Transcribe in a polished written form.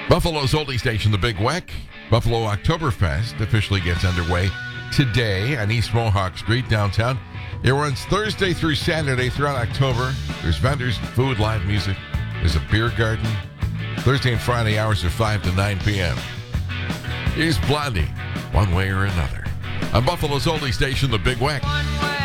Buffalo's oldie station, the Big Weck. Buffalo Oktoberfest officially gets underway today on East Mohawk Street, downtown. It runs Thursday through Saturday throughout October. There's vendors, food, live music. There's a beer garden. Thursday and Friday hours are 5 to 9 p.m. Here's Blondie, one way or another. On Buffalo's oldie station, the Big Weck.